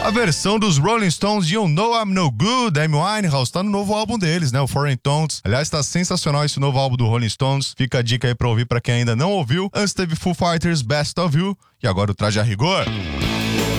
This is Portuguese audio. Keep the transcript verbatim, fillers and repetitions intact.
A versão dos Rolling Stones de You Know I'm No Good, Amy Winehouse, tá no novo álbum deles, né? O Foreign Tones. Aliás, tá sensacional esse novo álbum do Rolling Stones. Fica a dica aí pra ouvir pra quem ainda não ouviu. Antes teve Foo Fighters Best of You e agora o Traje a Rigor.